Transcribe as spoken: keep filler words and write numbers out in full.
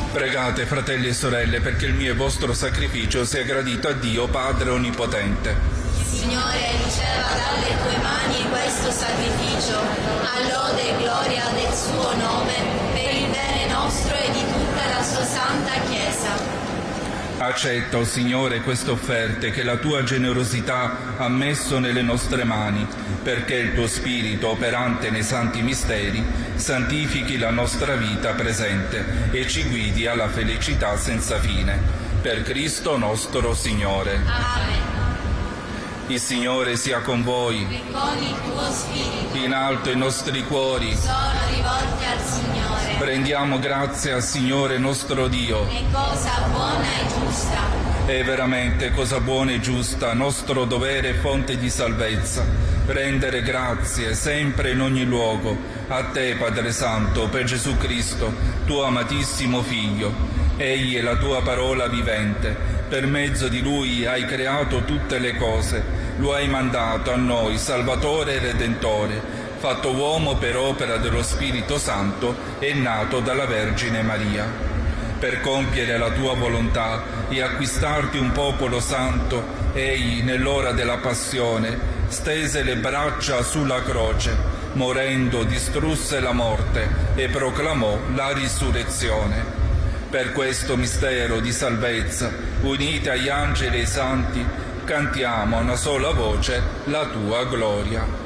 Pregate, fratelli e sorelle, perché il mio e vostro sacrificio sia gradito a Dio Padre Onnipotente. Signore, riceva dalle tue mani questo sacrificio, a lode e gloria del suo nome, per il bene nostro e di tutta la sua santa Chiesa. Accetta, o Signore, queste offerte che la tua generosità ha messo nelle nostre mani, perché il tuo Spirito, operante nei santi misteri, santifichi la nostra vita presente e ci guidi alla felicità senza fine. Per Cristo nostro Signore. Amen. Il Signore sia con voi. E con il tuo Spirito. In alto i nostri cuori. Sono rivolti al Signore. Rendiamo grazie al Signore nostro Dio. È cosa buona e giusta. È veramente cosa buona e giusta, nostro dovere e fonte di salvezza, rendere grazie sempre in ogni luogo a te, Padre Santo, per Gesù Cristo, tuo amatissimo Figlio. Egli è la tua parola vivente, per mezzo di Lui hai creato tutte le cose, lo hai mandato a noi, Salvatore e Redentore, fatto uomo per opera dello Spirito Santo e nato dalla Vergine Maria. Per compiere la tua volontà e acquistarti un popolo santo, egli, nell'ora della passione, stese le braccia sulla croce, morendo distrusse la morte e proclamò la risurrezione. Per questo mistero di salvezza, unite agli angeli e ai santi, cantiamo a una sola voce la tua gloria.